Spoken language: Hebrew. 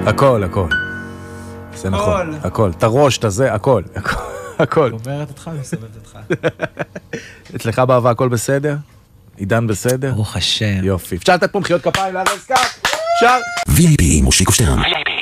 הכל, הכל. זה נכון, הכל. את הראש, את הזה, הכל. הכל. אומרת אותך, מסובבת אותך. אצלך באהבה הכל בסדר? עידן בסדר? ברוך השם. יופי. אפשר לתת פה מחיאות כפיים לארז קאט? אפשר? VIP מושיקו שטרן.